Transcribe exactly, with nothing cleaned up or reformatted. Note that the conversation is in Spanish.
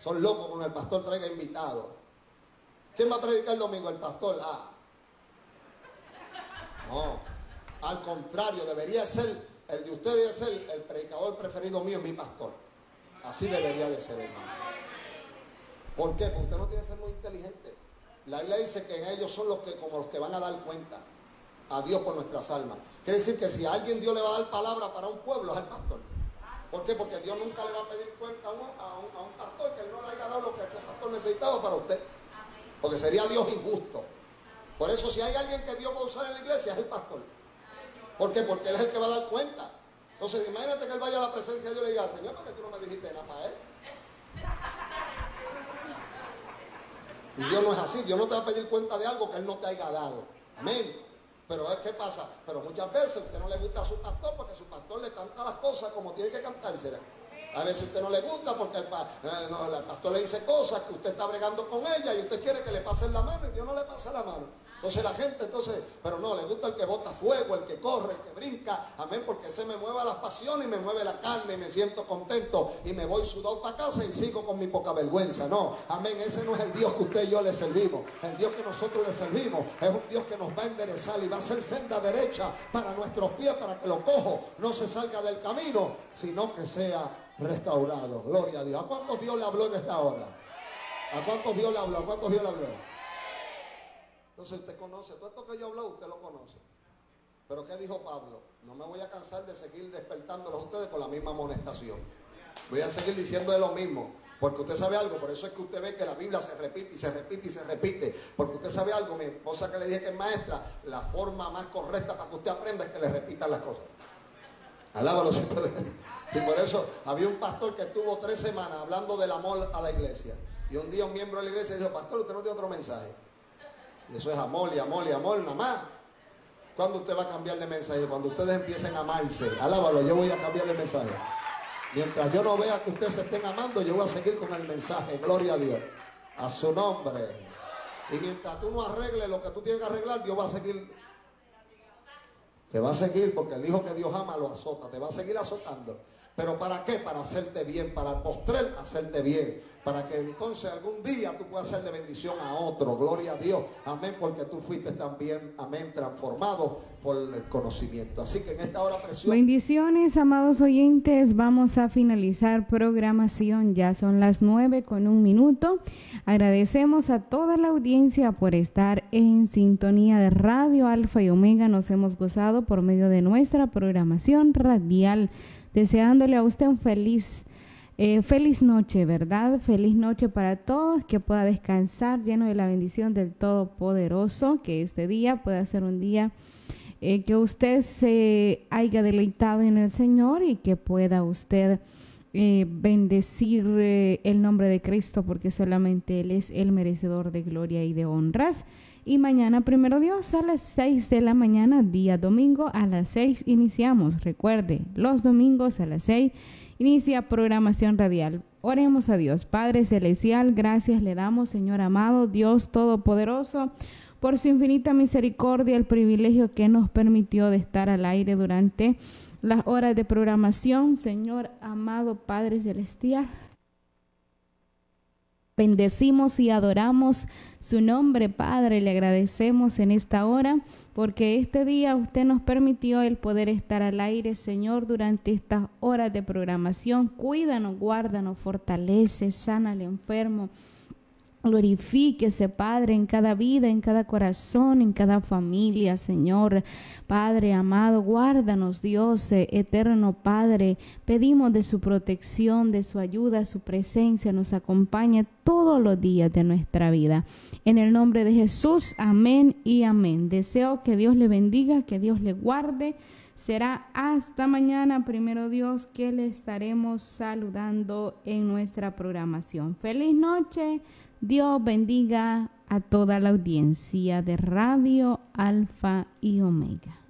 Son locos con el pastor traiga invitados. ¿Quién va a predicar el domingo? El pastor. Ah. No. Al contrario, debería ser, el de usted debe ser el predicador preferido mío, mi pastor. Así debería de ser, hermano. ¿Por qué? Porque usted no tiene que ser muy inteligente. La Biblia dice que en ellos son los que, como los que van a dar cuenta a Dios por nuestras almas. Quiere decir que si a alguien Dios le va a dar palabra para un pueblo, es el pastor. ¿Por qué? Porque Dios nunca le va a pedir cuenta a un, a un, a un pastor que él no le haya dado lo que ese pastor necesitaba para usted. Porque sería Dios injusto. Por eso si hay alguien que Dios va a usar en la iglesia, es el pastor. ¿Por qué? Porque él es el que va a dar cuenta. Entonces imagínate que él vaya a la presencia de Dios y le diga, Señor, ¿por qué tú no me dijiste nada para él? Y Dios no es así. Dios no te va a pedir cuenta de algo que él no te haya dado. Amén. Pero es que pasa, pero muchas veces a usted no le gusta a su pastor porque su pastor le canta las cosas como tiene que cantárselas. A veces a usted no le gusta porque el, pa, eh, no, el pastor le dice cosas que usted está bregando con ella y usted quiere que le pasen la mano y Dios no le pasa la mano. Entonces la gente, entonces, pero no, le gusta el que bota fuego, el que corre, el que brinca, amén, porque se me mueve las pasiones y me mueve la carne y me siento contento y me voy sudado para casa y sigo con mi poca vergüenza. No, amén, ese no es el Dios que usted y yo le servimos. El Dios que nosotros le servimos es un Dios que nos va a enderezar y va a hacer senda derecha para nuestros pies, para que lo cojo no se salga del camino, sino que sea restaurado. Gloria a Dios. ¿A cuántos Dios le habló en esta hora? ¿A cuántos Dios le habló? ¿A cuántos Dios le habló? Entonces usted conoce, todo esto que yo hablo, usted lo conoce. Pero ¿qué dijo Pablo? No me voy a cansar de seguir despertándolos a ustedes con la misma amonestación. Voy a seguir diciéndole lo mismo. Porque usted sabe algo, por eso es que usted ve que la Biblia se repite y se repite y se repite. Porque usted sabe algo, mi esposa que le dije que es maestra, la forma más correcta para que usted aprenda es que le repitan las cosas. Alábalo si puede. Y por eso había un pastor que estuvo tres semanas hablando del amor a la iglesia. Y un día un miembro de la iglesia dijo, pastor, usted no tiene otro mensaje. Y eso es amor y amor y amor nada más. ¿Cuándo usted va a cambiar de mensaje? Cuando ustedes empiecen a amarse. Alábalo, yo voy a cambiar el mensaje. Mientras yo no vea que ustedes se estén amando, yo voy a seguir con el mensaje. Gloria a Dios. A su nombre. Y mientras tú no arregles lo que tú tienes que arreglar, Dios va a seguir. Te va a seguir porque el hijo que Dios ama lo azota. Te va a seguir azotando. ¿Pero para qué? Para hacerte bien, para postrer hacerte bien, para que entonces algún día tú puedas ser de bendición a otro. Gloria a Dios, amén, porque tú fuiste también, amén, transformado por el conocimiento. Así que en esta hora preciosa. Bendiciones, amados oyentes, vamos a finalizar programación, ya son las nueve con un minuto. Agradecemos a toda la audiencia por estar en sintonía de Radio Alfa y Omega. Nos hemos gozado por medio de nuestra programación radial, deseándole a usted un feliz, eh, feliz noche, ¿verdad? Feliz noche para todos, que pueda descansar lleno de la bendición del Todopoderoso, que este día pueda ser un día eh, que usted se haya deleitado en el Señor y que pueda usted eh, bendecir eh, el nombre de Cristo, porque solamente Él es el merecedor de gloria y de honras. Y mañana, primero Dios, a las seis de la mañana, día domingo, a las seis iniciamos. Recuerde, los domingos a las seis inicia programación radial. Oremos a Dios. Padre Celestial, gracias le damos, Señor amado, Dios Todopoderoso, por su infinita misericordia, el privilegio que nos permitió de estar al aire durante las horas de programación. Señor amado Padre Celestial, bendecimos y adoramos su nombre, Padre. Le agradecemos en esta hora porque este día usted nos permitió el poder estar al aire, Señor, durante estas horas de programación. Cuídanos, guárdanos, fortalece, sana al enfermo. Glorifíquese, Padre, en cada vida, en cada corazón, en cada familia, Señor. Padre amado, guárdanos, Dios eh, eterno, Padre. Pedimos de su protección, de su ayuda, su presencia nos acompañe todos los días de nuestra vida. En el nombre de Jesús, amén y amén. Deseo que Dios le bendiga, que Dios le guarde. Será hasta mañana, primero Dios, que le estaremos saludando en nuestra programación. Feliz noche. Dios bendiga a toda la audiencia de Radio Alfa y Omega.